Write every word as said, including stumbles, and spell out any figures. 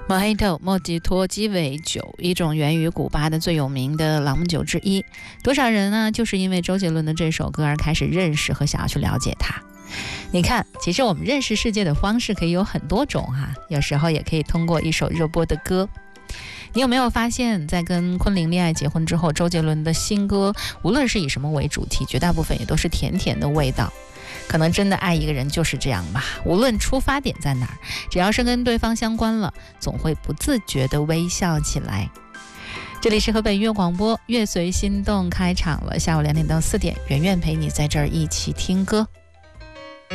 Mojito 莫吉托鸡尾酒，一种源于古巴的最有名的朗姆酒之一。多少人呢，就是因为周杰伦的这首歌而开始认识和想要去了解它。你看，其实我们认识世界的方式可以有很多种哈、啊，有时候也可以通过一首热播的歌。你有没有发现，在跟昆凌恋爱结婚之后，周杰伦的新歌无论是以什么为主题，绝大部分也都是甜甜的味道。可能真的爱一个人就是这样吧，无论出发点在哪儿，只要是跟对方相关了，总会不自觉地微笑起来。这里是河北音乐广播，乐随心动开场了，下午两点到四点，圆圆陪你在这儿一起听歌。